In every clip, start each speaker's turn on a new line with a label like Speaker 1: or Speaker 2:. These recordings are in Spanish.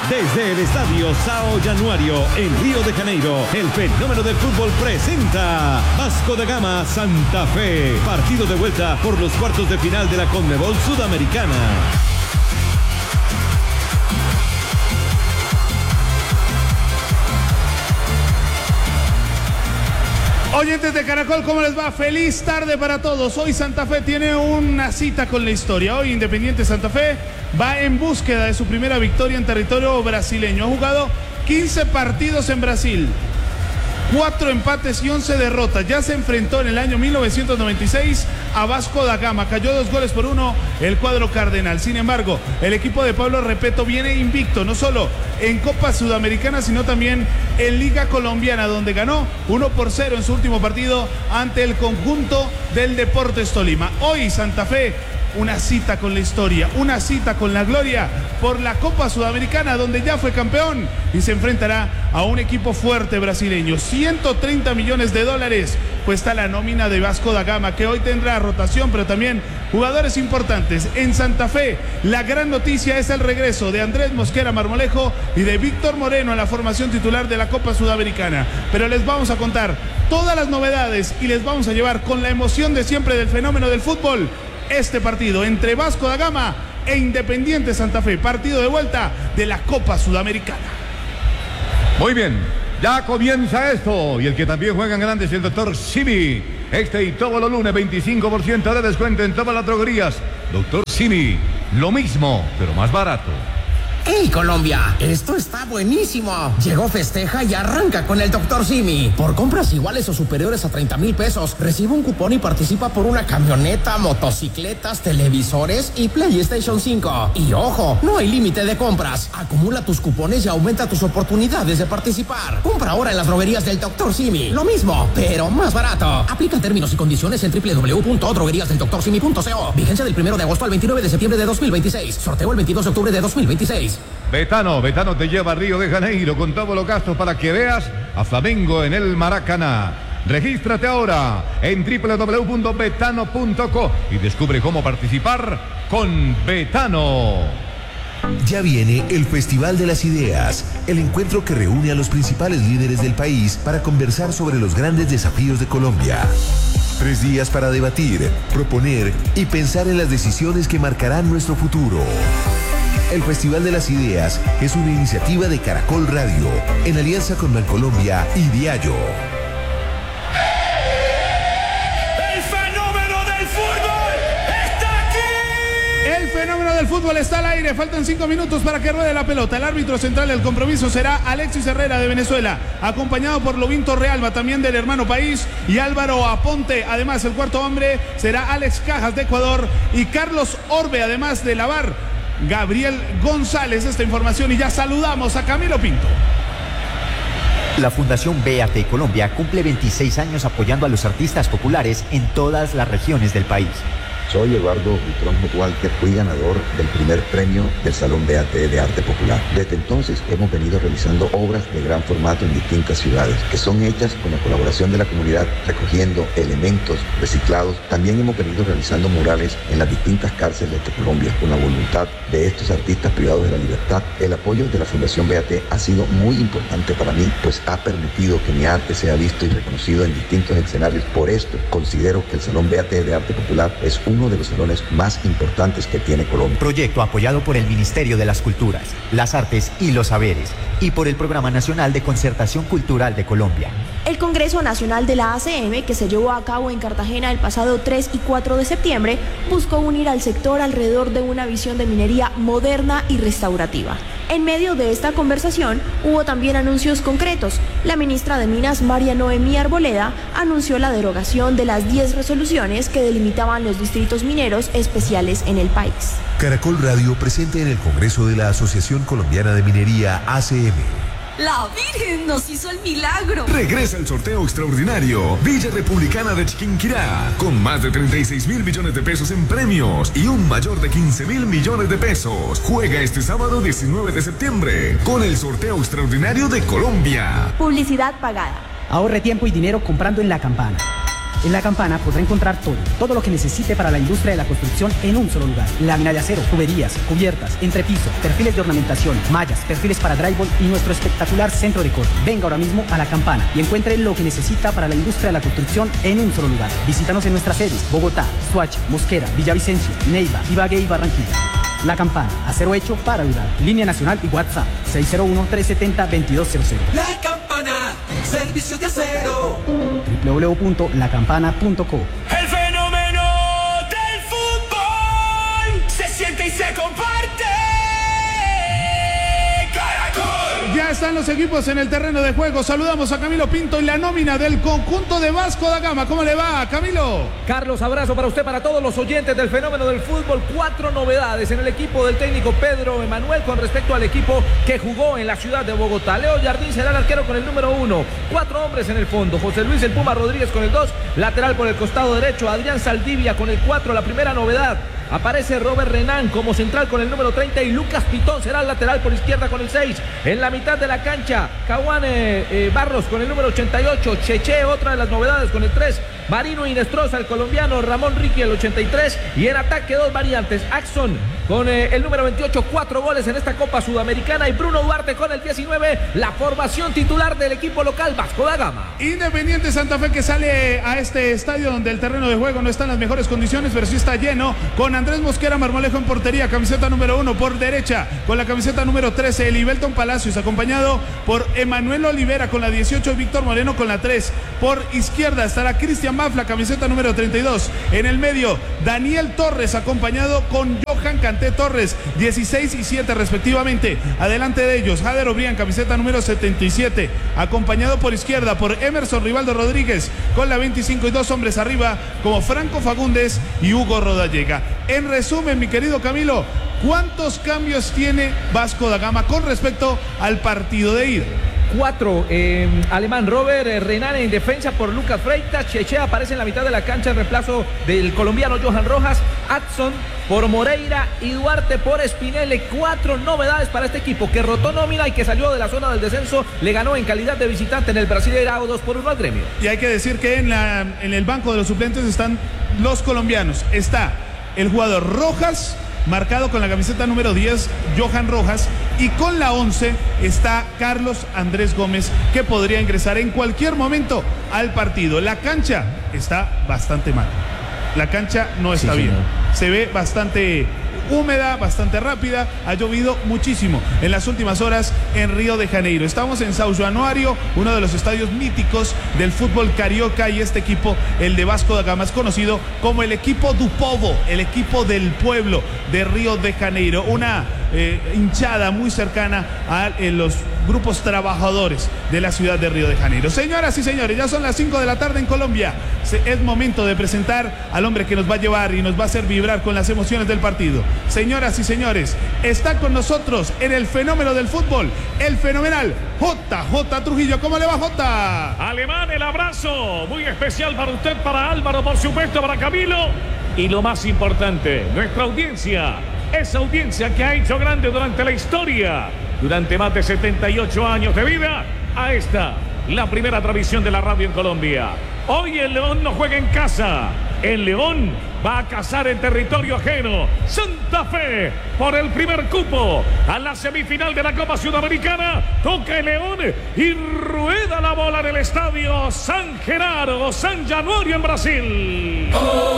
Speaker 1: Desde el Estadio São Januário en Río de Janeiro, el fenómeno del fútbol presenta Vasco da Gama Santa Fe. Partido de vuelta por los cuartos de final de la Conmebol Sudamericana.
Speaker 2: Oyentes de Caracol, ¿cómo les va? Feliz tarde para todos. Hoy Santa Fe tiene una cita con la historia. Hoy Independiente Santa Fe va en búsqueda de su primera victoria en territorio brasileño. Ha jugado 15 partidos en Brasil, 4 empates y 11 derrotas. Ya se enfrentó en el año 1996 a Vasco da Gama. Cayó 2-1 el cuadro cardenal. Sin embargo, el equipo de Pablo Repeto viene invicto, no solo en Copa Sudamericana, sino también en Liga Colombiana, donde ganó 1-0 en su último partido ante el conjunto del Deportes Tolima. Hoy Santa Fe, una cita con la historia, una cita con la gloria por la Copa Sudamericana, donde ya fue campeón y se enfrentará a un equipo fuerte brasileño. 130 millones de dólares cuesta la nómina de Vasco da Gama, que hoy tendrá rotación, pero también jugadores importantes. En Santa Fe, la gran noticia es el regreso de Andrés Mosquera Marmolejo y de Víctor Moreno en la formación titular de la Copa Sudamericana. Pero les vamos a contar todas las novedades y les vamos a llevar con la emoción de siempre del fenómeno del fútbol este partido entre Vasco da Gama e Independiente Santa Fe, partido de vuelta de la Copa Sudamericana.
Speaker 3: Muy bien, ya comienza esto, y el que también juega en grande es el doctor Simi. Este y todos los lunes 25% de descuento en todas las droguerías. Doctor Simi, lo mismo, pero más barato.
Speaker 4: ¡Hey, Colombia! Esto está buenísimo. Llegó Festeja y arranca con el Dr. Simi. Por compras iguales o superiores a 30,000 pesos, recibe un cupón y participa por una camioneta, motocicletas, televisores y PlayStation 5. Y ojo, no hay límite de compras. Acumula tus cupones y aumenta tus oportunidades de participar. Compra ahora en las droguerías del Dr. Simi. Lo mismo, pero más barato. Aplican términos y condiciones en www.drogueríasdeldoctorsimi.co. Vigencia del 1 de agosto al 29 de septiembre de 2026. Sorteo el 22 de octubre de 2026.
Speaker 3: Betano te lleva a Río de Janeiro con todos los gastos para que veas a Flamengo en el Maracaná. Regístrate ahora en www.betano.co y descubre cómo participar con Betano.
Speaker 5: Ya viene el Festival de las Ideas, el encuentro que reúne a los principales líderes del país para conversar sobre los grandes desafíos de Colombia. 3 días para debatir, proponer y pensar en las decisiones que marcarán nuestro futuro. El Festival de las Ideas es una iniciativa de Caracol Radio, en alianza con Bancolombia y Diallo.
Speaker 2: ¡El fenómeno del fútbol está aquí! El fenómeno del fútbol está al aire. Faltan 5 minutos para que ruede la pelota. El árbitro central del compromiso será Alexis Herrera de Venezuela, acompañado por Lobín Torrealba, también del hermano país, y Álvaro Aponte. Además, el cuarto hombre será Alex Cajas de Ecuador y Carlos Orbe, además de Lavar Gabriel González. Esta información, y ya saludamos a Camilo Pinto.
Speaker 6: La Fundación BAT Colombia cumple 26 años apoyando a los artistas populares en todas las regiones del país.
Speaker 7: Soy Eduardo Buitrón Walker, fui ganador del primer premio del Salón BAT de Arte Popular. Desde entonces hemos venido realizando obras de gran formato en distintas ciudades, que son hechas con la colaboración de la comunidad, recogiendo elementos reciclados. También hemos venido realizando murales en las distintas cárceles de Colombia, con la voluntad de estos artistas privados de la libertad. El apoyo de la Fundación BAT ha sido muy importante para mí, pues ha permitido que mi arte sea visto y reconocido en distintos escenarios. Por esto, considero que el Salón BAT de Arte Popular es uno de los salones más importantes que tiene Colombia.
Speaker 6: Proyecto apoyado por el Ministerio de las Culturas, las Artes y los Saberes y por el Programa Nacional de Concertación Cultural de Colombia.
Speaker 8: El Congreso Nacional de la ACM, que se llevó a cabo en Cartagena el pasado 3 y 4 de septiembre, buscó unir al sector alrededor de una visión de minería moderna y restaurativa. En medio de esta conversación hubo también anuncios concretos. La ministra de Minas, María Noemí Arboleda, anunció la derogación de las 10 resoluciones que delimitaban los distritos mineros especiales en el país.
Speaker 5: Caracol Radio presente en el Congreso de la Asociación Colombiana de Minería, ACM.
Speaker 9: La Virgen nos hizo el milagro.
Speaker 10: Regresa el sorteo extraordinario Villa Republicana de Chiquinquirá, con más de 36,000 millones de pesos en premios y un mayor de 15,000 millones de pesos. Juega este sábado 19 de septiembre con el sorteo extraordinario de Colombia.
Speaker 8: Publicidad pagada.
Speaker 11: Ahorre tiempo y dinero comprando en La Campana. En La Campana podrá encontrar todo lo que necesite para la industria de la construcción en un solo lugar. Lámina de acero, tuberías, cubiertas, entrepiso, perfiles de ornamentación, mallas, perfiles para drywall y nuestro espectacular centro de corte. Venga ahora mismo a La Campana y encuentre lo que necesita para la industria de la construcción en un solo lugar. Visítanos en nuestras sedes: Bogotá, Soacha, Mosquera, Villavicencio, Neiva, Ibagué y Barranquilla. La Campana, acero hecho para durar. Línea nacional y WhatsApp 601-370-2200.
Speaker 12: La Campana, servicios de acero.
Speaker 11: www.lacampana.co.
Speaker 12: El fenómeno del fútbol se siente y se comparte. Caracol.
Speaker 2: Ya están los equipos en el terreno de juego. Saludamos a Camilo Pinto y la nómina del conjunto de Vasco da Gama. ¿Cómo le va, Camilo?
Speaker 13: Carlos, abrazo para usted, para todos los oyentes del fenómeno del fútbol. 4 novedades en el equipo del técnico Pedro Emanuel con respecto al equipo que jugó en la ciudad de Bogotá. Leo Jardín será el arquero con el número 1. 4 hombres en el fondo. José Luis El Puma Rodríguez con el 2. Lateral por el costado derecho. Adrián Saldivia con el 4. La primera novedad. Aparece Robert Renan como central con el número 30 y Lucas Pitón será el lateral por izquierda con el 6. En la mitad de la cancha, Caguane Barros con el número 88. Cheche, otra de las novedades, con el 3. Marino Inestrosa, el colombiano. Ramón Ricky, el 83. Y en ataque, 2 variantes. Axon con el número 28, 4 goles en esta Copa Sudamericana. Y Bruno Duarte con el 19, la formación titular del equipo local Vasco da Gama.
Speaker 2: Independiente Santa Fe, que sale a este estadio donde el terreno de juego no está en las mejores condiciones, pero sí está lleno, con Andrés Mosquera Marmolejo en portería, camiseta número 1 por derecha, con la camiseta número 13, Elibelton Palacios, acompañado por Emanuel Olivera con la 18, Víctor Moreno con la 3. Por izquierda estará Cristian Mafla, camiseta número 32. En el medio, Daniel Torres, acompañado con Johan Canté Torres, 16 y 7 respectivamente. Adelante de ellos, Jader Obrián, camiseta número 77, acompañado por izquierda por Emerson Rivaldo Rodríguez con la 25, y 2 hombres arriba como Franco Fagundes y Hugo Rodallega. En resumen, mi querido Camilo, ¿cuántos cambios tiene Vasco da Gama con respecto al partido de ida?
Speaker 13: 4, alemán Robert Renan en defensa por Lucas Freitas. Cheche aparece en la mitad de la cancha en reemplazo del colombiano Johan Rojas. Adson por Moreira y Duarte por Spinelli. 4 novedades para este equipo que rotó nómina y que salió de la zona del descenso. Le ganó en calidad de visitante en el Brasileirao 2-1 al Gremio.
Speaker 2: Y hay que decir que en el banco de los suplentes están los colombianos. Está el jugador Rojas, marcado con la camiseta número 10, Johan Rojas, y con la 11 está Carlos Andrés Gómez, que podría ingresar en cualquier momento al partido. La cancha está bastante mal. La cancha no está bien. Se ve bastante húmeda, bastante rápida. Ha llovido muchísimo en las últimas horas en Río de Janeiro. Estamos en São Januário, uno de los estadios míticos del fútbol carioca, y este equipo, el de Vasco da Gama, es conocido como el equipo do povo, el equipo del pueblo de Río de Janeiro. Una hinchada muy cercana a los grupos trabajadores de la ciudad de Río de Janeiro. Señoras y señores, ya son las 5 de la tarde en Colombia. Es momento de presentar al hombre que nos va a llevar y nos va a hacer vibrar con las emociones del partido. Señoras y señores, está con nosotros en el fenómeno del fútbol, el fenomenal JJ Trujillo. ¿Cómo le va, J?
Speaker 14: Alemán, el abrazo muy especial para usted, para Álvaro, por supuesto, para Camilo, y lo más importante, nuestra audiencia, esa audiencia que ha hecho grande durante la historia, durante más de 78 años de vida, a esta, la primera transmisión de la radio en Colombia. Hoy el León no juega en casa, el León va a cazar en territorio ajeno. Santa Fe, por el primer cupo a la semifinal de la Copa Sudamericana, toca el León y rueda la bola en el estadio San Genaro, São Januário en Brasil.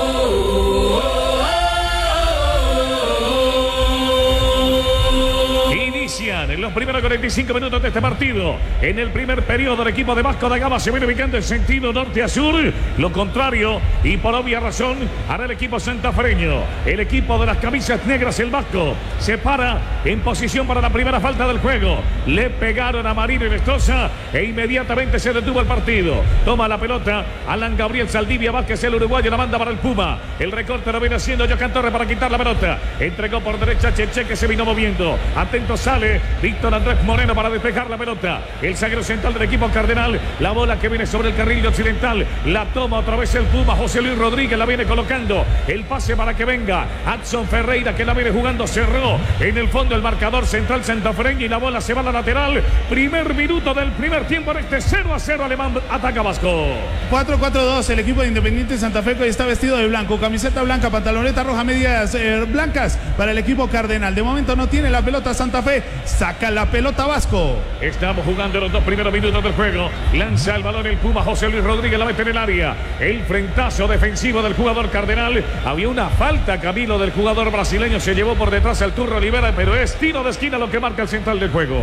Speaker 14: Inician en los primeros 45 minutos de este partido. En el primer periodo, el equipo de Vasco da Gama se viene ubicando en sentido norte a sur. Lo contrario, y por obvia razón, hará el equipo santafereño. El equipo de las camisas negras, el Vasco, se para en posición para la primera falta del juego. Le pegaron a Marino Inestrosa e inmediatamente se detuvo el partido. Toma la pelota Alan Gabriel Saldivia Vázquez, el uruguayo, la manda para el Puma. El recorte lo viene haciendo Johan Torres para quitar la pelota. Entregó por derecha Cheche, que se vino moviendo. Atento sale Víctor Andrés Moreno para despejar la pelota. El zaguero central del equipo cardenal. La bola que viene sobre el carril occidental. La toma otra vez el Puma. José Luis Rodríguez la viene colocando. El pase para que venga Adson Ferreira, que la viene jugando. Cerró en el fondo el marcador central santafereño y la bola se va a la lateral. Primer minuto del primer tiempo en este 0-0 alemán. Ataca Vasco.
Speaker 2: 4-4-2. El equipo de Independiente Santa Fe, que está vestido de blanco. Camiseta blanca, pantaloneta roja, medias blancas para el equipo cardenal. De momento no tiene la pelota Santa Fe. Saca la pelota Vasco.
Speaker 14: Estamos jugando los 2 primeros minutos del juego. Lanza el balón el Puma. José Luis Rodríguez la mete en el área. El frentazo defensivo del jugador cardenal. Había una falta, Camilo, del jugador brasileño. Se llevó por detrás al Turro Olivera, pero es tiro de esquina lo que marca el central del juego.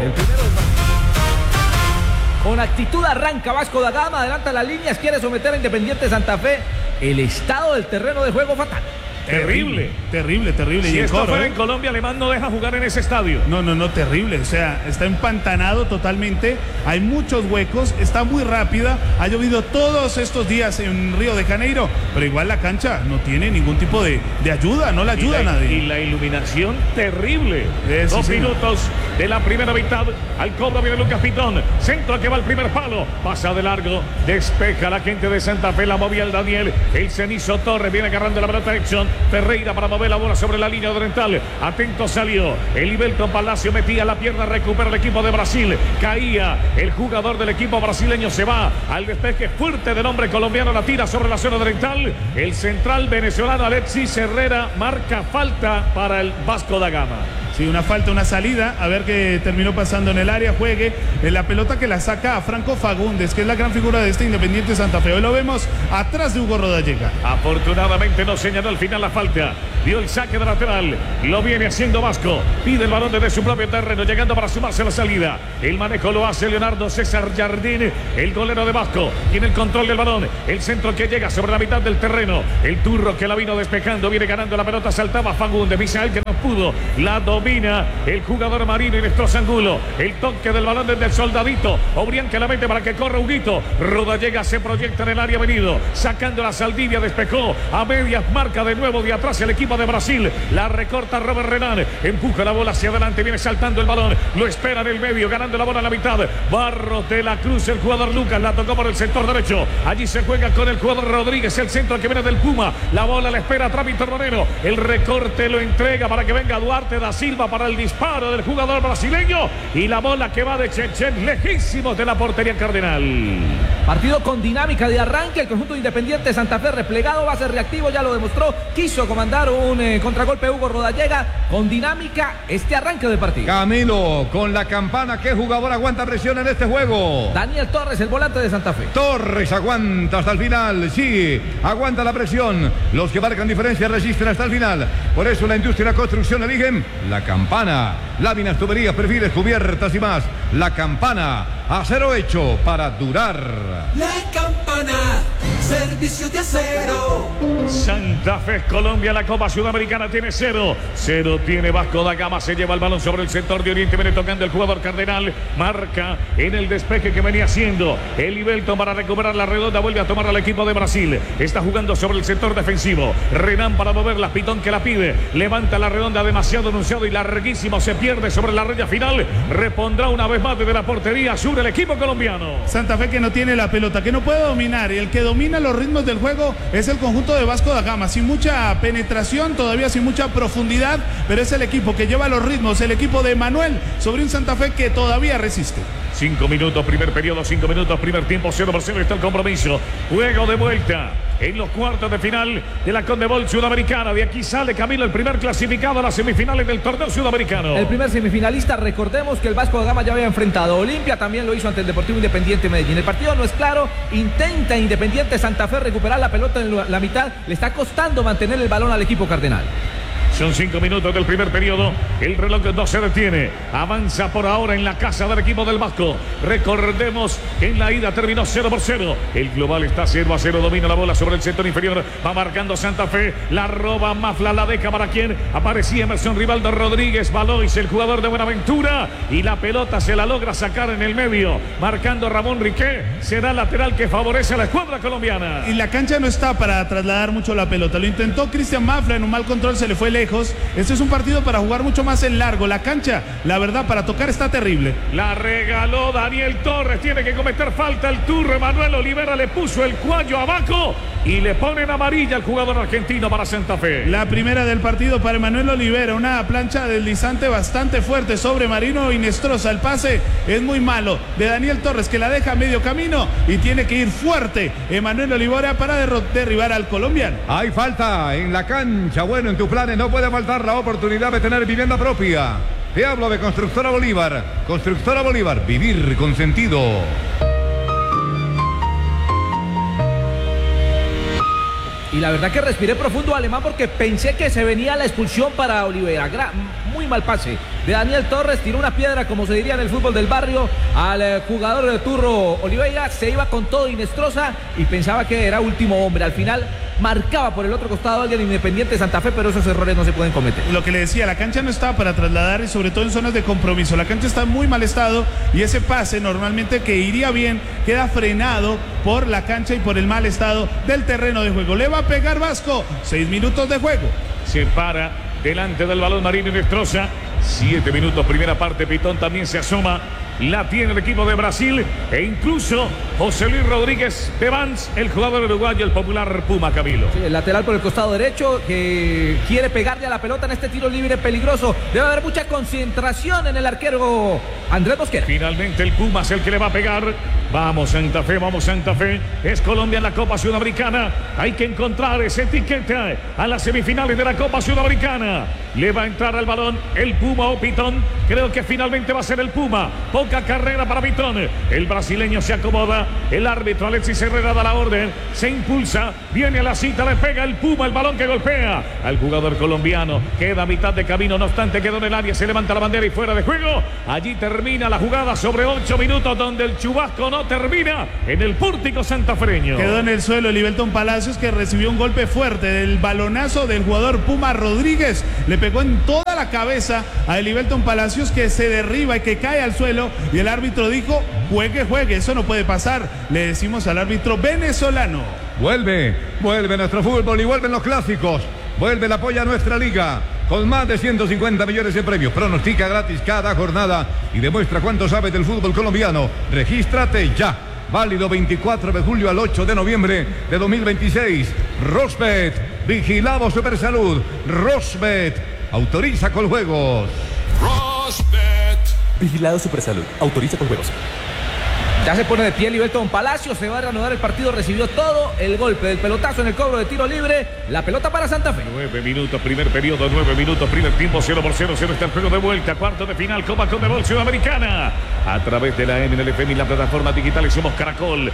Speaker 13: Con actitud arranca Vasco da Gama, adelanta las líneas, quiere someter a Independiente Santa Fe. El estado del terreno de juego fatal.
Speaker 14: Terrible.
Speaker 2: Terrible.
Speaker 14: Si
Speaker 2: y
Speaker 14: esto fuera en Colombia, Alemán no deja jugar en ese estadio.
Speaker 2: No, terrible. O sea, está empantanado totalmente. Hay muchos huecos, está muy rápida. Ha llovido todos estos días en Río de Janeiro, pero igual la cancha no tiene ningún tipo de ayuda, no la ayuda a nadie.
Speaker 14: Y la iluminación terrible. 2 minutos de la primera mitad. Al cobro viene Lucas Pitón. Centro que va al primer palo. Pasa de largo. Despeja la gente de Santa Fe. La movía el Daniel. El Cenizo Torres viene agarrando la pelota Edson Ferreira para mover la bola sobre la línea oriental. Atento salió. El Ibelton Palacio metía la pierna. Recupera el equipo de Brasil. Caía el jugador del equipo brasileño. Se va al despeje fuerte del hombre colombiano. La tira sobre la zona oriental. El central venezolano Alexis Herrera marca falta para el Vasco da Gama.
Speaker 2: Sí, una falta, una salida. A ver qué terminó pasando en el área. Juegue en la pelota que la saca a Franco Fagundes, que es la gran figura de este Independiente Santa Fe. Hoy lo vemos atrás de Hugo Rodallega.
Speaker 14: Afortunadamente no señaló al final la falta. Dio el saque de lateral. Lo viene haciendo Vasco. Pide el balón desde su propio terreno, llegando para sumarse a la salida. El manejo lo hace Leonardo César Jardín, el golero de Vasco. Tiene el control del balón. El centro que llega sobre la mitad del terreno. El Turro que la vino despejando. Viene ganando la pelota. Saltaba Fagundes. Misael que no pudo. La domina el jugador marino y destroza Angulo. El toque del balón desde el Soldadito. Obrián que la mete para que corra Huguito. Rodallega se proyecta en el área venido. Sacando la Saldivia. Despejó a medias. Marca de nuevo de atrás el equipo de Brasil. La recorta Robert Renan. Empuja la bola hacia adelante. Viene saltando el balón. Lo espera en el medio. Ganando la bola en la mitad. Barros de la Cruz. El jugador Lucas. La tocó por el sector derecho. Allí se juega con el jugador Rodríguez. El centro que viene del Puma. La bola la espera atrás Víctor Moreno. El recorte lo entrega para que venga Duarte da Silva para el disparo del jugador brasileño. Y la bola que va de Chechen. Lejísimos de la portería cardenal.
Speaker 13: Partido con dinámica de arranque. El conjunto Independiente Santa Fe replegado. Va a ser reactivo. Ya lo demostró. Quiso comandar un contragolpe Hugo Rodallega. Con dinámica este arranque de partido.
Speaker 3: Camilo, con la campana, ¿qué jugador aguanta presión en este juego?
Speaker 13: Daniel Torres, el volante de Santa Fe.
Speaker 3: Torres aguanta hasta el final. Sí, aguanta la presión. Los que marcan diferencia resisten hasta el final. Por eso la industria y la construcción eligen la campana. Láminas, tuberías, perfiles, cubiertas y más. La campana, acero hecho para durar.
Speaker 12: La campana, servicio de acero.
Speaker 14: Santa Fe, Colombia, la Copa Sudamericana tiene 0 tiene Vasco da Gama. Se lleva el balón sobre el sector de Oriente. Viene tocando el jugador cardenal. Marca en el despeje que venía haciendo el Ibelton para recuperar la redonda. Vuelve a tomar al equipo de Brasil. Está jugando sobre el sector defensivo. Renan para moverla. Pitón que la pide. Levanta la redonda demasiado anunciado y larguísimo. Se pierde sobre la raya final. Repondrá una vez más desde la portería sur el equipo colombiano.
Speaker 2: Santa Fe que no tiene la pelota, que no puede dominar. Y el que domina los ritmos del juego es el conjunto de Vasco da Gama. Sin mucha penetración, todavía sin mucha profundidad, pero es el equipo que lleva los ritmos, el equipo de Manuel, sobre un Santa Fe que todavía resiste.
Speaker 14: 5 minutos, primer periodo, 5 minutos, primer tiempo, 0-0 está el compromiso. Juego de vuelta en los cuartos de final de la Conmebol Sudamericana. De aquí sale Camilo, el primer clasificado a las semifinales del torneo sudamericano.
Speaker 13: El primer semifinalista, recordemos que el Vasco da Gama ya había enfrentado a Olimpia, también lo hizo ante el Deportivo Independiente Medellín. El partido no es claro, intenta Independiente Santa Fe recuperar la pelota en la mitad, le está costando mantener el balón al equipo cardenal.
Speaker 14: Son 5 minutos del primer periodo. El reloj no se detiene. Avanza por ahora en la casa del equipo del Vasco. Recordemos que en la ida terminó 0-0. El global está 0-0. Domina la bola sobre el sector inferior. Va marcando Santa Fe. La roba Mafla. La deja para quien aparecía Emerson Rivaldo Rodríguez. Valois, el jugador de Buenaventura. Y la pelota se la logra sacar en el medio. Marcando Ramón Riquet. Será lateral que favorece a la escuadra colombiana.
Speaker 2: Y la cancha no está para trasladar mucho la pelota. Lo intentó Cristian Mafla. En un mal control se le fue lejos. lejos. Este es un partido para jugar mucho más en largo. La cancha, la verdad, para tocar está terrible.
Speaker 14: La regaló Daniel Torres. Tiene que cometer falta el turro. Emanuel Olivera le puso el cuello abajo y le ponen amarilla al jugador argentino para Santa Fe.
Speaker 2: La primera del partido para Emanuel Olivera. Una plancha deslizante bastante fuerte sobre Marino Inestrosa. El pase es muy malo de Daniel Torres, que la deja a medio camino y tiene que ir fuerte Emanuel Olivera para derribar al colombiano.
Speaker 3: Hay falta en la cancha. Bueno, en tus planes no puede faltar la oportunidad de tener vivienda propia. Te hablo de Constructora Bolívar. Constructora Bolívar, vivir con sentido.
Speaker 13: Y la verdad que respiré profundo, Alemán, porque pensé que se venía la expulsión para Olivera. Muy mal pase de Daniel Torres, tiró una piedra, como se diría en el fútbol del barrio, al jugador de turro Olivera. Se iba con todo Inestrosa y pensaba que era último hombre. Al final marcaba por el otro costado alguien Independiente de Santa Fe, pero esos errores no se pueden cometer.
Speaker 2: Lo que le decía, la cancha no está para trasladar, y sobre todo en zonas de compromiso. La cancha está en muy mal estado y ese pase normalmente que iría bien queda frenado por la cancha y por el mal estado del terreno de juego. Le va a pegar Vasco, 6 minutos de juego.
Speaker 14: Se para delante del balón Marino Inestrosa. 7 minutos, primera parte. Pitón también se asoma. La tiene el equipo de Brasil e incluso José Luis Rodríguez Pevans, el jugador uruguayo, el popular Puma, Camilo.
Speaker 13: Sí, el lateral por el costado derecho que quiere pegarle a la pelota en este tiro libre peligroso. Debe haber mucha concentración en el arquero Andrés Mosquera.
Speaker 14: Finalmente el Puma es el que le va a pegar. Vamos Santa Fe, vamos Santa Fe. Es Colombia en la Copa Sudamericana. Hay que encontrar esa etiqueta a las semifinales de la Copa Sudamericana. Le va a entrar al balón el Puma o Pitón. Creo que finalmente va a ser el Puma. Poca carrera para Pitón. El brasileño se acomoda. El árbitro Alexis Herrera da la orden. Se impulsa. Viene a la cita. Le pega el Puma. El balón que golpea al jugador colombiano. Queda a mitad de camino. No obstante, quedó en el área. Se levanta la bandera y fuera de juego. Allí termina la jugada sobre 8 minutos, donde el chubasco no termina en el pórtico santafereño.
Speaker 2: Quedó en el suelo Elivelton Palacios, que recibió un golpe fuerte del balonazo del jugador Puma Rodríguez. Le pegó en toda la cabeza a Elivelton Palacios, que se derriba y que cae al suelo. Y el árbitro dijo: juegue, juegue, eso no puede pasar. Le decimos al árbitro venezolano.
Speaker 3: Vuelve nuestro fútbol y vuelven los clásicos. Vuelve el apoyo a nuestra liga, con más de 150 millones en premios. Pronostica gratis cada jornada y demuestra cuánto sabes del fútbol colombiano. Regístrate ya. Válido 24 de julio al 8 de noviembre de 2026. Rosbet, vigilado Supersalud. Rosbet, autoriza con juegos.
Speaker 15: Rosbet, vigilado Supersalud, autoriza con juegos.
Speaker 13: Ya se pone de pie Elivelton Palacios, se va a reanudar el partido, recibió todo el golpe del pelotazo en el cobro de tiro libre, la pelota para Santa Fe.
Speaker 14: 9 minutos, primer periodo, 9 minutos, primer tiempo, 0-0, está el juego de vuelta, cuarto de final, Copa Conmebol Sudamericana. A través de la MNLFM y las plataformas digitales somos Caracol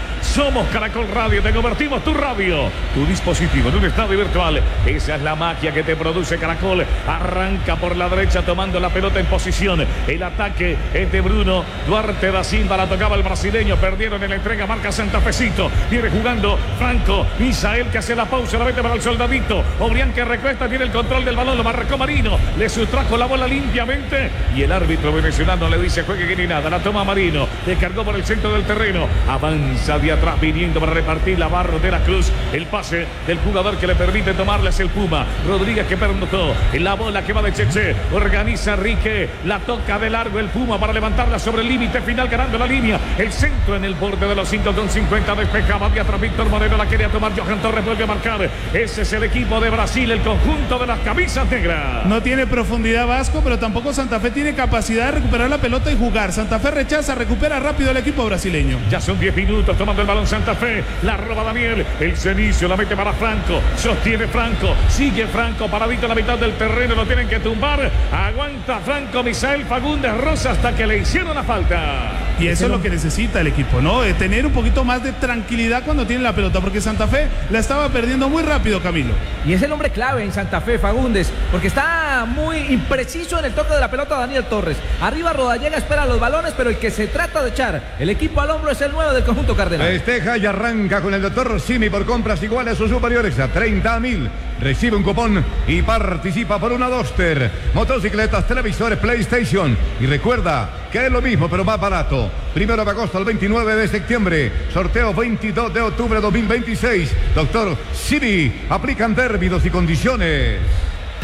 Speaker 14: Radio, te convertimos tu radio, tu dispositivo en un estadio virtual. Esa es la magia que te produce Caracol. Arranca por la derecha tomando la pelota en posición. El ataque es de Bruno Duarte da Silva, la tocaba el brasileño. Perdieron en la entrega, marca Santafecito. Viene jugando Franco Misael, que hace la pausa, la mete para el soldadito. Obrián, que recuesta, tiene el control del balón, lo marcó Marino, le sustrajo la bola limpiamente y el árbitro venezolano le dice: juegue que ni nada. La toma Marino, descargó por el centro del terreno, avanza de atrás viniendo para repartir la Barro de la Cruz. El pase del jugador que le permite tomarles el Puma Rodríguez, que permutó en la bola que va de Cheche. Organiza Rique, la toca de largo el Puma para levantarla sobre el límite final, ganando la línea. El centro en el borde de los 5,50, despejaba de atrás Víctor Moreno, la quería tomar Johan Torres, vuelve a marcar. Ese es el equipo de Brasil, el conjunto de las camisas negras.
Speaker 2: No tiene profundidad Vasco, pero tampoco Santa Fe tiene capacidad de recuperar la pelota y jugar. Santa Fe rechaza, recupera rápido el equipo brasileño.
Speaker 14: Ya son 10 minutos tomando el balón Santa Fe, la roba Daniel, el Cenicio la mete para Franco, sostiene Franco, sigue Franco paradito en la mitad del terreno, lo tienen que tumbar, aguanta Franco Misael Fagundes Rosa hasta que le hicieron la falta.
Speaker 2: Y eso es lo que necesita el equipo, ¿no? Tener un poquito más de tranquilidad cuando tiene la pelota, porque Santa Fe la estaba perdiendo muy rápido, Camilo.
Speaker 13: Y es el hombre clave en Santa Fe, Fagundes, porque está muy impreciso en el toque de la pelota Daniel Torres. Arriba Rodallega espera los balones, pero el que se trata de echar el equipo al hombro es el 9 del conjunto cardenal.
Speaker 3: Festeja y arranca con el doctor Simi por compras iguales o superiores a 30.000. Recibe un cupón y participa por una Duster, motocicletas, televisores, PlayStation. Y recuerda que es lo mismo, pero más barato. 1 de agosto al 29 de septiembre. Sorteo 22 de octubre de 2026. Doctor Simi, aplican términos y condiciones.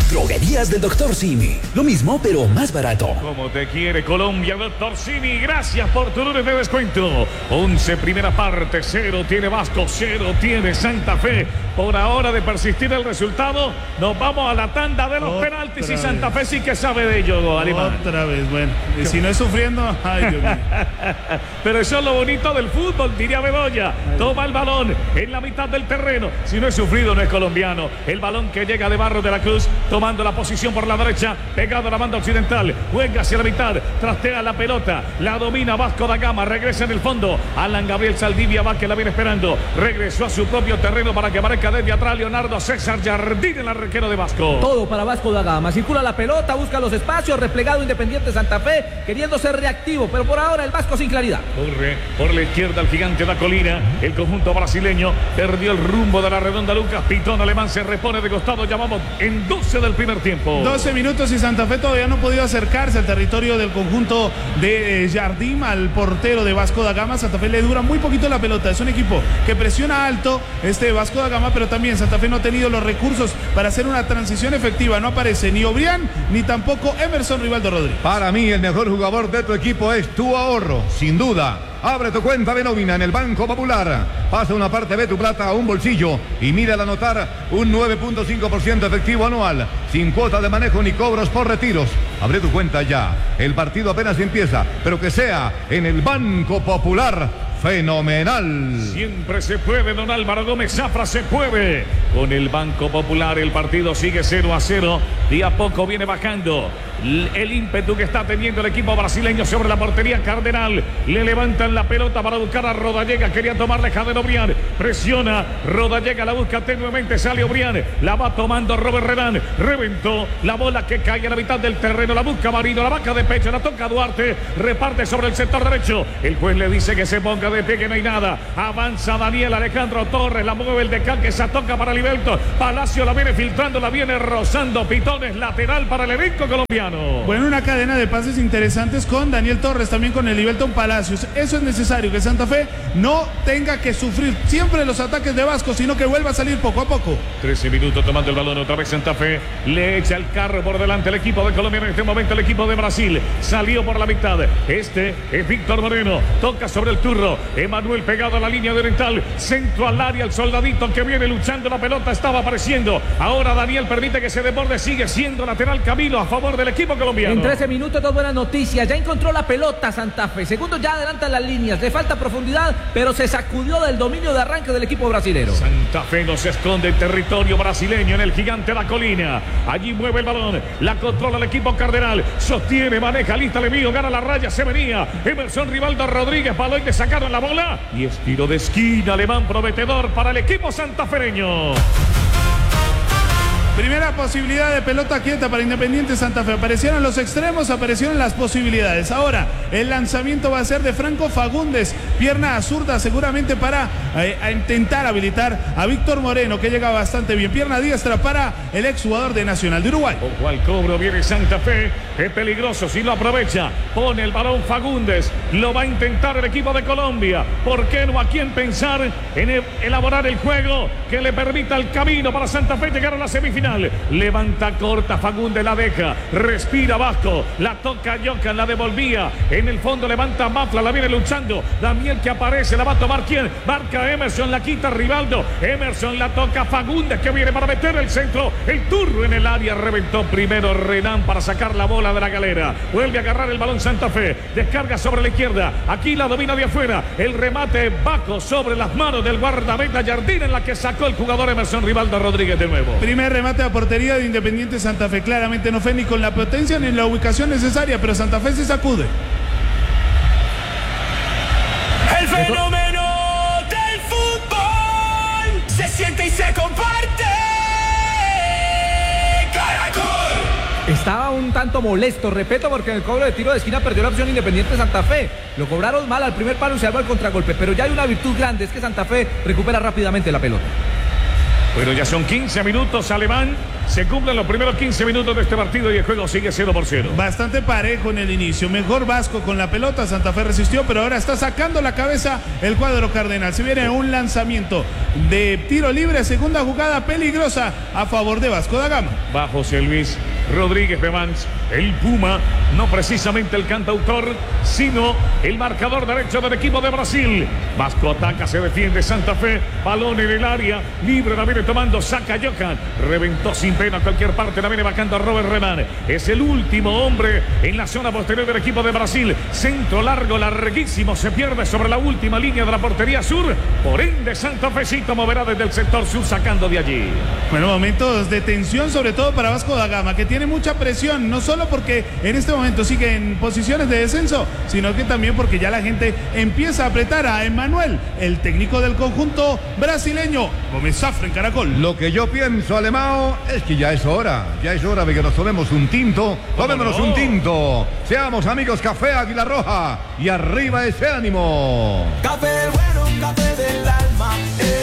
Speaker 16: Droguerías del Dr. Simi. Lo mismo, pero más barato.
Speaker 14: Como te quiere Colombia, Dr. Simi. Gracias por tu lunes de descuento. 11 primera parte, 0 tiene Vasco, 0 tiene Santa Fe. Por ahora de persistir el resultado, nos vamos a la tanda de los penaltis y Santa Fe sí que sabe de ello, Alemán.
Speaker 2: Otra vez, bueno. Y si no es sufriendo, ay Dios mío.
Speaker 14: Pero eso es lo bonito del fútbol, diría Bedoya. Toma el balón en la mitad del terreno. Si no es sufrido, no es colombiano. El balón que llega de Barros de la Cruz, tomando la posición por la derecha, pegado a la banda occidental, juega hacia la mitad, trastea la pelota, la domina Vasco da Gama, regresa en el fondo, Alan Gabriel Saldivia va que la viene esperando, regresó a su propio terreno para que marque desde atrás Leonardo César Jardín, el arquero de Vasco.
Speaker 13: Todo para Vasco da Gama, circula la pelota, busca los espacios, replegado Independiente Santa Fe, queriendo ser reactivo, pero por ahora el Vasco sin claridad.
Speaker 14: Corre por la izquierda el gigante da Colina, el conjunto brasileño perdió el rumbo de la redonda. Lucas Pitón Alemán se repone de costado, llamamos en 12 del primer tiempo.
Speaker 2: 12 minutos y Santa Fe todavía no ha podido acercarse al territorio del conjunto de Jardim, al portero de Vasco da Gama. Santa Fe le dura muy poquito la pelota, es un equipo que presiona alto Vasco da Gama, pero también Santa Fe no ha tenido los recursos para hacer una transición efectiva. No aparece ni Obrián ni tampoco Emerson Rivaldo Rodríguez.
Speaker 3: Para mí el mejor jugador de tu equipo es tu ahorro, sin duda. Abre tu cuenta de nómina en el Banco Popular. Pasa una parte de tu plata a un bolsillo y mira al anotar un 9.5% efectivo anual, sin cuota de manejo ni cobros por retiros. Abre tu cuenta ya. El partido apenas empieza, pero que sea en el Banco Popular. Fenomenal.
Speaker 14: Siempre se puede, don Álvaro Gómez Zafra, se puede. Con el Banco Popular el partido sigue 0-0. Y a poco viene bajando el ímpetu que está teniendo el equipo brasileño sobre la portería Cardenal. Le levantan la pelota para buscar a Rodallega. Quería tomarle Jaden Obrián. Presiona. Rodallega la busca tenuemente. Sale Obrián. La va tomando Robert Renan. Reventó la bola que cae a la mitad del terreno. La busca Marino. La vaca de pecho. La toca Duarte. Reparte sobre el sector derecho. El juez le dice que se ponga de pie, que no hay nada. Avanza Daniel Alejandro Torres. La mueve el decán que se toca para Liberto. Palacio la viene filtrando. La viene rozando. Pitones lateral para el elenco colombiano.
Speaker 2: Bueno, una cadena de pases interesantes con Daniel Torres, también con el Liberton Palacios. Eso es necesario, que Santa Fe no tenga que sufrir siempre los ataques de Vasco, sino que vuelva a salir poco a poco.
Speaker 14: 13 minutos tomando el balón otra vez Santa Fe. Le echa el carro por delante el equipo de Colombia. En este momento el equipo de Brasil salió por la mitad. Este es Víctor Moreno. Toca sobre el turro. Emanuel pegado a la línea de oriental. Centro al área. El soldadito que viene luchando la pelota estaba apareciendo. Ahora Daniel permite que se desborde. Sigue siendo lateral Camilo a favor del equipo colombiano.
Speaker 13: En 13 minutos, dos buenas noticias. Ya encontró la pelota Santa Fe. Segundo, ya adelantan las líneas. Le falta profundidad, pero se sacudió del dominio de arranque del equipo brasilero.
Speaker 14: Santa Fe no se esconde en territorio brasileño, en el gigante La Colina. Allí mueve el balón. La controla el equipo Cardenal. Sostiene, maneja, lista le mío. Gana la raya, se venía. Emerson Rivaldo Rodríguez. Balón le sacaron la bola. Y es tiro de esquina. Alemán prometedor para el equipo santafereño.
Speaker 2: Primera posibilidad de pelota quieta para Independiente Santa Fe. Aparecieron los extremos, aparecieron las posibilidades. Ahora el lanzamiento va a ser de Franco Fagundes. Pierna zurda seguramente para intentar habilitar a Víctor Moreno, que llega bastante bien. Pierna diestra para el exjugador de Nacional de Uruguay.
Speaker 14: Ojo al cobro, viene Santa Fe. Es peligroso si lo aprovecha. Pone el balón Fagundes. Lo va a intentar el equipo de Colombia. ¿Por qué no? ¿A quién pensar en elaborar el juego que le permita el camino para Santa Fe llegar a la semifinal? Levanta corta, Fagundes la deja, respira Vasco, la toca Yocan, la devolvía, en el fondo levanta Mafla, la viene luchando, Daniel que aparece, la va a tomar ¿quién? Marca Emerson, la quita Rivaldo, Emerson la toca Fagundes que viene para meter el centro, el turno en el área, reventó primero Renan para sacar la bola de la galera, vuelve a agarrar el balón Santa Fe, descarga sobre la izquierda, aquí la domina de afuera, el remate Baco sobre las manos del guardameta Jardín, en la que sacó el jugador Emerson Rivaldo Rodríguez de nuevo.
Speaker 2: Primer remate a portería de Independiente Santa Fe. Claramente no fue ni con la potencia ni en la ubicación necesaria, pero Santa Fe se sacude.
Speaker 12: El fenómeno del fútbol se siente y se comparte. Caracol.
Speaker 13: Estaba un tanto molesto, repito, porque en el cobro de tiro de esquina perdió la opción Independiente Santa Fe. Lo cobraron mal al primer palo y se salvó el contragolpe, pero ya hay una virtud grande, es que Santa Fe recupera rápidamente la pelota.
Speaker 14: Bueno, ya son 15 minutos, Alemán. Se cumplen los primeros 15 minutos de este partido y el juego sigue 0-0.
Speaker 2: Bastante parejo en el inicio. Mejor Vasco con la pelota. Santa Fe resistió, pero ahora está sacando la cabeza el cuadro cardenal. Se viene un lanzamiento de tiro libre. Segunda jugada peligrosa a favor de Vasco da Gama.
Speaker 14: Va José Luis Rodríguez Bevans, el Puma, no precisamente el cantautor, sino el marcador derecho del equipo de Brasil. Vasco ataca, se defiende Santa Fe, balón en el área, libre la viene tomando, saca Johan, reventó sin pena a cualquier parte, la viene bajando a Robert Reman. Es el último hombre en la zona posterior del equipo de Brasil. Centro largo, larguísimo, se pierde sobre la última línea de la portería sur. Por ende, Santa Fecito moverá desde el sector sur sacando de allí.
Speaker 2: Bueno, momentos de tensión, sobre todo para Vasco da Gama, que tiene mucha presión, no solo porque en este momento sigue en posiciones de descenso, sino que también porque ya la gente empieza a apretar a Emmanuel, el técnico del conjunto brasileño. Gómez Zafra en Caracol.
Speaker 3: Lo que yo pienso, Alemão, es que ya es hora de que nos tomemos un tinto. Tomémonos un tinto. Seamos amigos, Café Águila Roja. Y arriba ese ánimo.
Speaker 12: Café bueno, café del alma.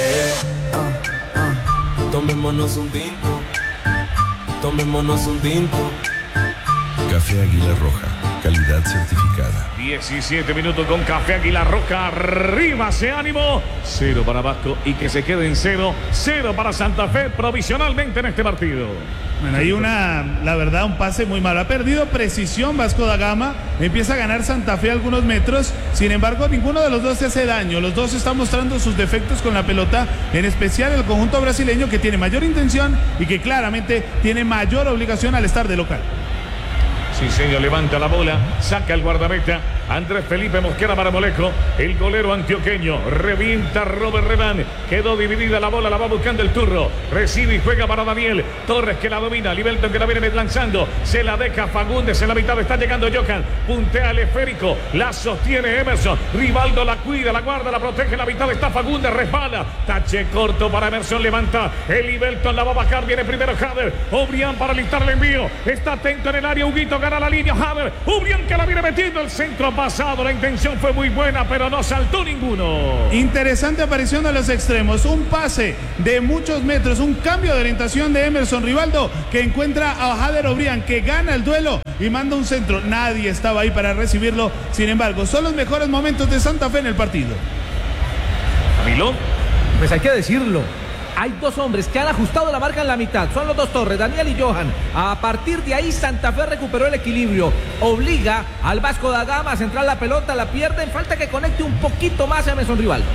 Speaker 12: Tomémonos un tinto. Tomémonos un tinto.
Speaker 5: Café Águila Roja, calidad certificada.
Speaker 14: 17 minutos con Café Águila Roja. Arriba ese ánimo. 0 para Vasco y que se quede en 0. 0 para Santa Fe provisionalmente en este partido.
Speaker 2: Bueno, hay la verdad, un pase muy malo. Ha perdido precisión Vasco da Gama. Empieza a ganar Santa Fe algunos metros. Sin embargo, ninguno de los dos se hace daño. Los dos están mostrando sus defectos con la pelota. En especial el conjunto brasileño, que tiene mayor intención y que claramente tiene mayor obligación al estar de local.
Speaker 14: Sí, señor, levanta la bola, saca el guardameta Andrés Felipe Mosquera Marmolejo, el golero antioqueño, revienta Robert Reman, quedó dividida la bola, la va buscando el Turro, recibe y juega para Daniel Torres, que la domina, Libelton, que la viene lanzando, se la deja Fagundes, en la mitad está llegando Johan, puntea el esférico, la sostiene Emerson, Rivaldo la cuida, la guarda, la protege, en la mitad está Fagundes, resbala, tache corto para Emerson, levanta el Libelton, la va a bajar, viene primero Hader, Obrián para listar el envío, está atento en el área, Huguito gana la línea, Hader, Obrián que la viene metiendo, el centro pasado, la intención fue muy buena, pero no saltó ninguno.
Speaker 2: Interesante aparición de los extremos, un pase de muchos metros, un cambio de orientación de Emerson Rivaldo, que encuentra a Hader Obrián, que gana el duelo y manda un centro. Nadie estaba ahí para recibirlo, sin embargo, son los mejores momentos de Santa Fe en el partido.
Speaker 14: Camilo,
Speaker 13: pues hay que decirlo. Hay dos hombres que han ajustado la marca en la mitad. Son los dos Torres, Daniel y Johan. A partir de ahí, Santa Fe recuperó el equilibrio. Obliga al Vasco da Gama a centrar la pelota, la pierden. Falta que conecte un poquito más a Emerson Rivaldo.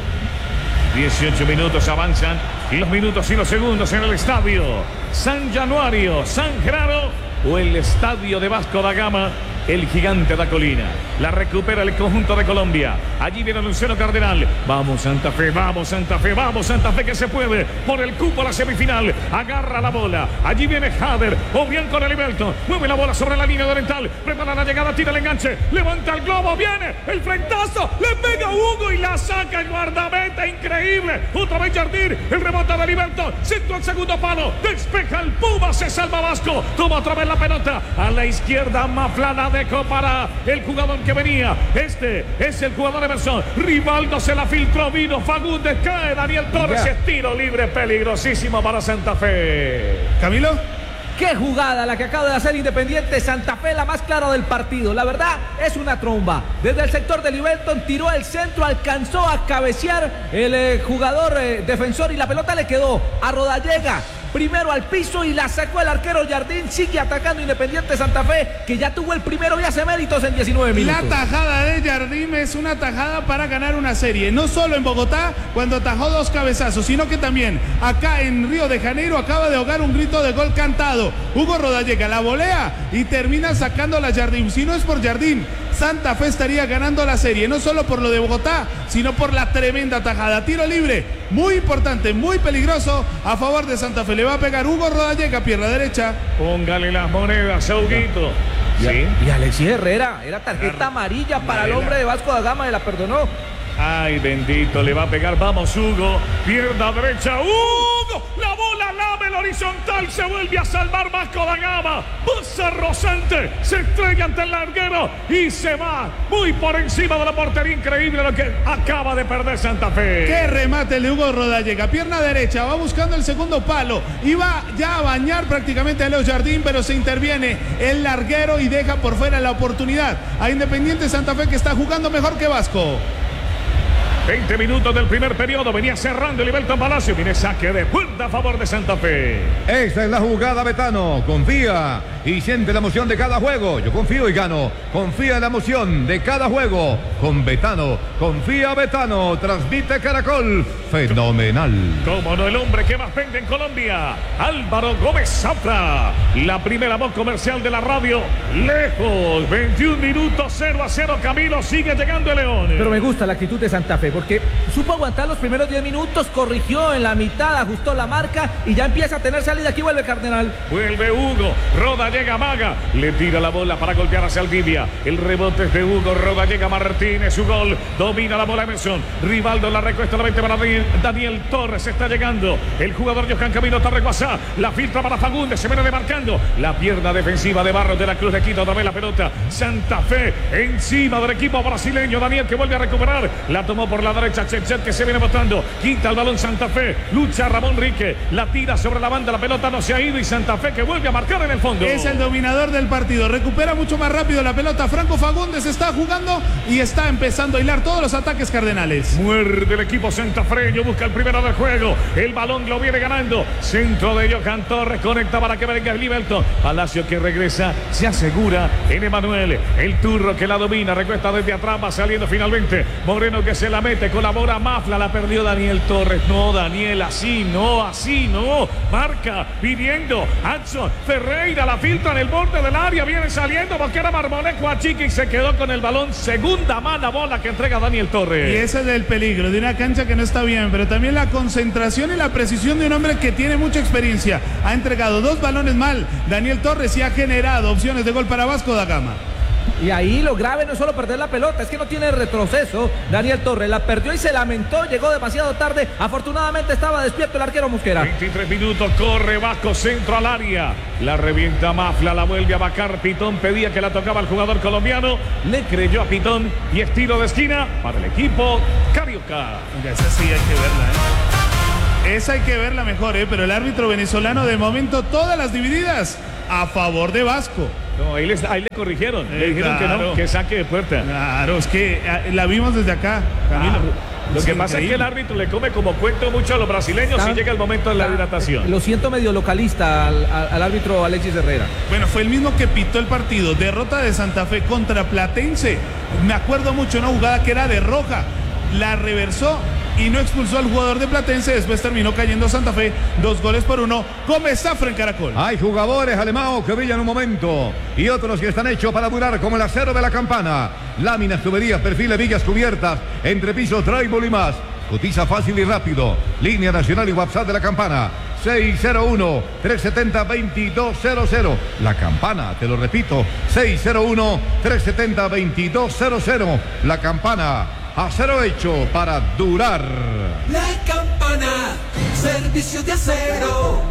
Speaker 14: 18 minutos avanzan y los minutos y los segundos en el estadio San Januario, San Gerardo o el estadio de Vasco da Gama. El gigante da colina, la recupera el conjunto de Colombia. Allí viene Luciano Cardenal. Vamos Santa Fe, vamos Santa Fe, vamos Santa Fe, que se puede por el cupo a la semifinal. Agarra la bola, allí viene Hader, Obrián con el Libelton, mueve la bola sobre la línea oriental, prepara la llegada, tira el enganche, levanta el globo, viene el frentazo, le pega Hugo y la saca el guardameta, increíble. Otra vez Jardín, el rebote de Libelton, centro al segundo palo, despeja el Puma, se salva Vasco, toma otra vez la pelota a la izquierda, Maflana dejó para el jugador que venía. Este es el jugador Emerson. Rivaldo se la filtró, vino Fagundes, cae Daniel Torres, es tiro libre peligrosísimo para Santa Fe.
Speaker 2: Camilo.
Speaker 13: Qué jugada la que acaba de hacer Independiente Santa Fe, la más clara del partido. La verdad es una tromba. Desde el sector de Libelton tiró el centro, alcanzó a cabecear el jugador defensor y la pelota le quedó a Rodallega. Primero al piso y la sacó el arquero Jardín. Sigue atacando Independiente Santa Fe, que ya tuvo el primero y hace méritos en 19 minutos.
Speaker 2: La tajada de Jardín es una tajada para ganar una serie. No solo en Bogotá, cuando atajó dos cabezazos, sino que también acá en Río de Janeiro acaba de ahogar un grito de gol cantado. Hugo Rodallega la volea y termina sacando la Jardín. Si no es por Jardín, Santa Fe estaría ganando la serie, no solo por lo de Bogotá, sino por la tremenda tajada. Tiro libre, muy importante, muy peligroso a favor de Santa Fe. Le va a pegar Hugo Rodallega, pierna derecha.
Speaker 14: Póngale las monedas, Huguito.
Speaker 13: Sí. Y Alexis Herrera, era tarjeta amarilla para el hombre de Vasco da Gama, y la perdonó.
Speaker 14: Ay, bendito, le va a pegar, vamos Hugo, pierna derecha, Hugo, la bola, lámelo, horizontal, se vuelve a salvar Vasco da Gama. Pasa Rosante, se estrella ante el larguero y se va muy por encima de la portería. Increíble lo que acaba de perder Santa Fe.
Speaker 2: Qué remate el de Hugo Rodallega, pierna derecha, va buscando el segundo palo y va ya a bañar prácticamente a Leo Jardín, pero se interviene el larguero y deja por fuera la oportunidad a Independiente Santa Fe, que está jugando mejor que Vasco.
Speaker 14: 20 minutos del primer periodo, venía cerrando Elivelton Palacio, viene saque de puerta a favor de Santa Fe.
Speaker 3: Esta es la jugada, Betano. Confía y siente la emoción de cada juego. Yo confío y gano. Confía en la emoción de cada juego. Con Betano, confía Betano. Transmite Caracol. Fenomenal.
Speaker 14: Como no, el hombre que más vende en Colombia, Álvaro Gómez Zafra. La primera voz comercial de la radio, lejos. 21 minutos, 0-0. Camilo, sigue llegando el León.
Speaker 13: Pero me gusta la actitud de Santa Fe, porque supo aguantar los primeros 10 minutos, corrigió en la mitad, ajustó la marca y ya empieza a tener salida. Aquí vuelve Cardenal.
Speaker 14: Vuelve Hugo, Rodallega amaga, le tira la bola para golpear hacia Aldivia. El rebote es de Hugo, Rodallega Martínez, su gol, domina la bola Emerson. Rivaldo la recuesta, la 20 para Daniel Torres, está llegando. El jugador Johan Camilo Torreguazá, la filtra para Fagundes, se viene demarcando. La pierna defensiva de Barros de la Cruz de Quito, otra vez la pelota. Santa Fe encima del equipo brasileño. Daniel que vuelve a recuperar, la tomó por la derecha, Chechet que se viene botando, quita el balón Santa Fe, lucha Ramón Rique, la tira sobre la banda, la pelota no se ha ido y Santa Fe que vuelve a marcar en el fondo.
Speaker 2: Es el dominador del partido, recupera mucho más rápido la pelota, Franco Fagundes está jugando y está empezando a hilar todos los ataques cardenales.
Speaker 14: Muerde el equipo santafreño, busca el primero del juego, el balón lo viene ganando, centro de Johan Torres, conecta para que venga Elivelton, Palacio que regresa, se asegura en Emanuel, el turro que la domina, recuesta desde atrás, va saliendo finalmente, Moreno que se la mete, colabora Mafla, la perdió Daniel Torres. No, Daniel, así no, marca, pidiendo Adson Ferreira, la filtra en el borde del área, viene saliendo porque era Marmolejo a Chiqui y se quedó con el balón, segunda mala bola que entrega Daniel Torres.
Speaker 2: Y ese es el peligro de una cancha que no está bien, pero también la concentración y la precisión de un hombre que tiene mucha experiencia. Ha entregado 2 balones mal Daniel Torres y ha generado opciones de gol para Vasco da Gama.
Speaker 13: Y ahí lo grave no es solo perder la pelota, es que no tiene retroceso. Daniel Torres la perdió y se lamentó, llegó demasiado tarde. Afortunadamente estaba despierto el arquero Mosquera.
Speaker 14: 23 minutos, corre Vasco, centro al área. La revienta Mafla, la vuelve a vacar. Pitón pedía que la tocaba el jugador colombiano. Le creyó a Pitón y estilo de esquina para el equipo carioca.
Speaker 2: Esa sí hay que verla, Esa hay que verla mejor, pero el árbitro venezolano de momento todas las divididas a favor de Vasco.
Speaker 14: No, ahí le corrigieron, le dijeron
Speaker 2: claro,
Speaker 14: que no, que saque de puerta.
Speaker 2: Claro, es que la vimos desde acá, Camilo.
Speaker 14: Lo que pasa es que el árbitro le come como cuento mucho a los brasileños y llega el momento de la hidratación.
Speaker 13: Lo siento medio localista al árbitro Alexis Herrera.
Speaker 2: Bueno, fue el mismo que pitó el partido, derrota de Santa Fe contra Platense. Me acuerdo mucho una jugada que era de roja, la reversó y no expulsó al jugador de Platense. Después terminó cayendo Santa Fe 2-1. Gómez Zafra en Caracol.
Speaker 3: Hay jugadores alemanos que brillan un momento y otros que están hechos para durar, como el acero de la Campana. Láminas, tuberías, perfiles, vigas cubiertas, entrepisos, drywall y más. Cotiza fácil y rápido. Línea nacional y WhatsApp de la Campana 601-370-2200. La Campana, te lo repito, 601-370-2200. La Campana, acero hecho para durar.
Speaker 12: La Campana, servicio de acero.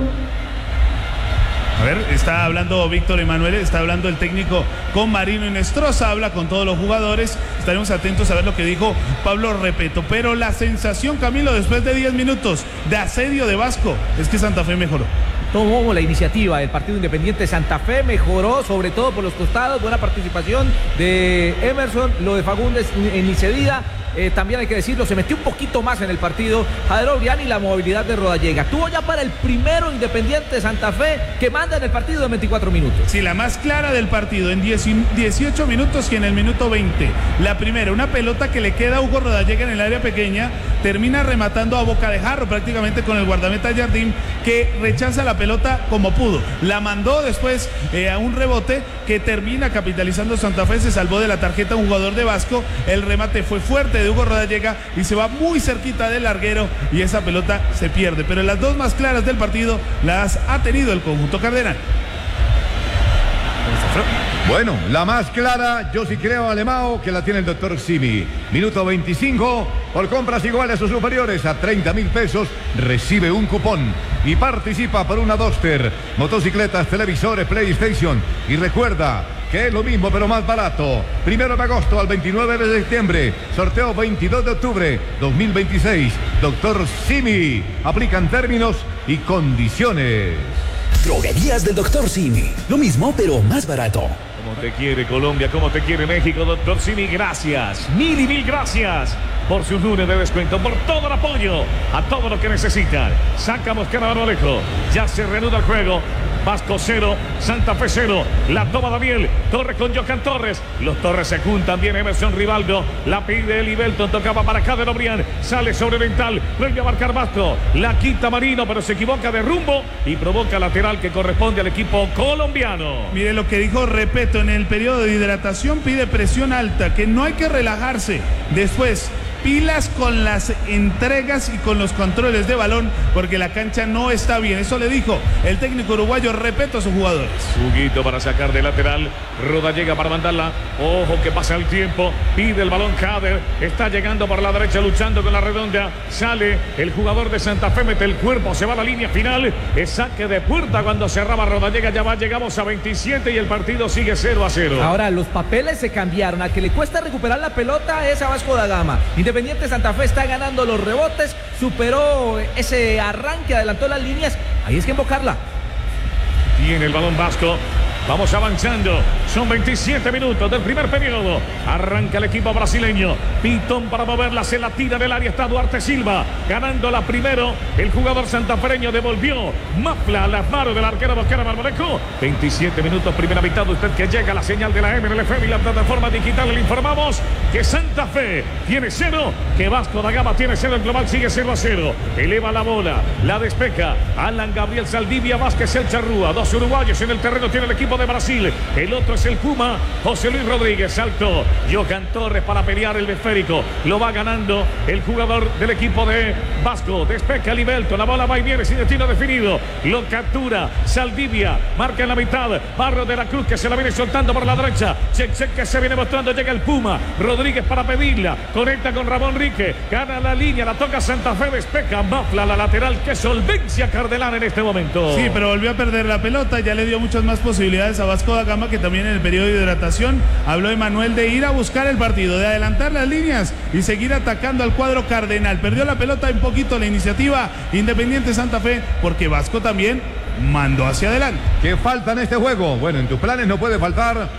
Speaker 2: A ver, está hablando Víctor Emanuel, está hablando el técnico con Marino Inestrosa, habla con todos los jugadores. Estaremos atentos a ver lo que dijo Pablo Repeto. Pero la sensación, Camilo, después de 10 minutos de asedio de Vasco, es que Santa Fe mejoró.
Speaker 13: Tomó la iniciativa del partido Independiente Santa Fe, mejoró sobre todo por los costados, buena participación de Emerson, lo de Fagundes ni se diga. También hay que decirlo, se metió un poquito más en el partido Jader Obrián y la movilidad de Rodallega. Tuvo ya para el primero Independiente Santa Fe que manda en el partido de 24 minutos.
Speaker 2: Sí, la más clara del partido en 18 minutos y en el minuto 20. La primera, una pelota que le queda a Hugo Rodallega en el área pequeña, termina rematando a boca de jarro prácticamente con el guardameta Jardín, que rechaza la pelota como pudo. La mandó después a un rebote que termina capitalizando Santa Fe, se salvó de la tarjeta un jugador de Vasco. El remate fue fuerte de Hugo Rodallega y se va muy cerquita del larguero y esa pelota se pierde. Pero las dos más claras del partido las ha tenido el conjunto cardenal.
Speaker 3: Bueno, la más clara, yo sí creo, Alemão, que la tiene el doctor Simi. Minuto 25, por compras iguales o superiores a 30.000 pesos, recibe un cupón y participa por una Duster, motocicletas, televisores, PlayStation. Y recuerda que es lo mismo pero más barato. 1 de agosto al 29 de septiembre, sorteo 22 de octubre 2026. Doctor Simi, aplican términos y condiciones.
Speaker 16: Droguerías del Dr. Simi. Lo mismo, pero más barato.
Speaker 14: Como te quiere Colombia, como te quiere México, doctor Simi, gracias. Mil y mil gracias por su lunes de descuento, por todo el apoyo a todo lo que necesitan. Sacamos Caraballejo, ya se reanuda el juego. Vasco 0, Santa Fe 0, la toma Daniel, Torres con Johan Torres, los Torres se juntan, viene Emerson Rivaldo, la pide Eli Belton, tocaba para Cader Obrián, sale sobre Vental, vuelve a marcar Vasco, la quita Marino, pero se equivoca de rumbo y provoca lateral que corresponde al equipo colombiano.
Speaker 2: Mire lo que dijo Repeto en el periodo de hidratación, pide presión alta, que no hay que relajarse. Después, pilas con las entregas y con los controles de balón, porque la cancha no está bien. Eso le dijo el técnico uruguayo Repeto a sus jugadores.
Speaker 14: Huguito para sacar de lateral, Roda llega para mandarla, ojo que pasa el tiempo, pide el balón Cader, está llegando por la derecha luchando con la redonda, sale el jugador de Santa Fe, mete el cuerpo, se va a la línea final, es saque de puerta cuando cerraba Roda, llegamos a 27 y el partido sigue 0-0.
Speaker 13: Ahora los papeles se cambiaron, a que le cuesta recuperar la pelota es a Vasco da Gama. Independiente Santa Fe está ganando los rebotes, superó ese arranque, adelantó las líneas, ahí es que invocarla.
Speaker 14: Tiene el balón Vasco. Vamos avanzando, son 27 minutos del primer periodo. Arranca el equipo brasileño. Pitón para moverla, se la tira del área, está Duarte Silva. Ganándola primero, el jugador santafereño devolvió Mafla a las manos del arquero Bosquera Marmolejo. 27 minutos, primera mitad. Usted que llega a la señal de la MLF y la plataforma digital, le informamos que Santa Fe tiene 0, que Vasco da Gama tiene 0, el global sigue 0-0. Eleva la bola, la despeja Alan Gabriel Saldivia, Vázquez, el Charrúa. Dos uruguayos en el terreno tiene el equipo de Brasil, el otro es el Puma, José Luis Rodríguez, saltó Johan Torres para pelear el esférico, lo va ganando el jugador del equipo de Vasco, despeja Libelto, la bola va y viene sin destino definido, lo captura Saldivia, marca en la mitad, Barro de la Cruz que se la viene soltando por la derecha, check que se viene mostrando, llega el Puma, Rodríguez para pedirla, conecta con Ramón Rique, gana la línea, la toca Santa Fe, despeja Mafla, la lateral, que solvencia Cardelán en este momento.
Speaker 2: Sí, pero volvió a perder la pelota, ya le dio muchas más posibilidades a Vasco da Gama, que también en el periodo de hidratación habló Emanuel de ir a buscar el partido, de adelantar las líneas y seguir atacando al cuadro cardenal. Perdió la pelota un poquito la iniciativa Independiente Santa Fe, porque Vasco también mandó hacia adelante.
Speaker 3: ¿Qué falta en este juego? Bueno, en tus planes no puede faltar